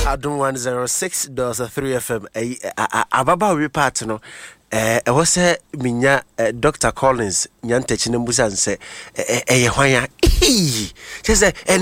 Adum 106.3 FM. Ababa we part no. Was say minya Dr. Collins nyantechine musa nse hwan ya. She say